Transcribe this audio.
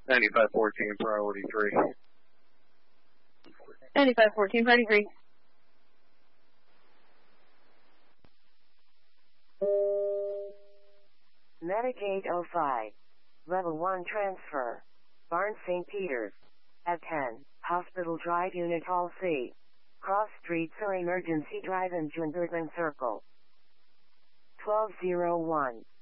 9514, priority 3. 9514, priority 3. Medic 805. Level 1 transfer. Barnes St. Peter's. At 10, Hospital Drive Unit Hall C. Cross Street for Emergency Drive and Junderban Circle. 1201.